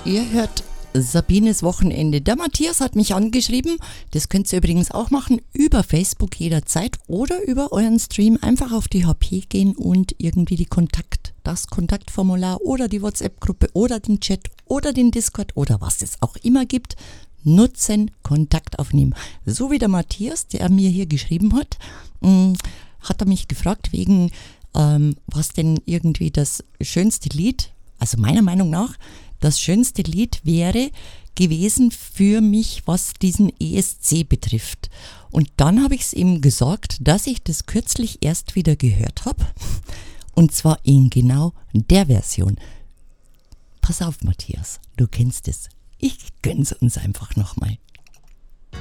Ihr hört Sabines Wochenende. Der Matthias hat mich angeschrieben. Das könnt ihr übrigens auch machen über Facebook jederzeit oder über euren Stream. Einfach auf die HP gehen und irgendwie das Kontaktformular oder die WhatsApp-Gruppe oder den Chat oder den Discord oder was es auch immer gibt, nutzen, Kontakt aufnehmen. So wie der Matthias, der mir hier geschrieben hat, hat er mich gefragt wegen, was denn irgendwie das schönste Lied, also meiner Meinung nach, das schönste Lied wäre gewesen für mich, was diesen ESC betrifft. Und dann habe ich es ihm gesagt, dass ich das kürzlich erst wieder gehört habe. Und zwar in genau der Version. Pass auf, Matthias, du kennst es. Ich gönn's uns einfach nochmal.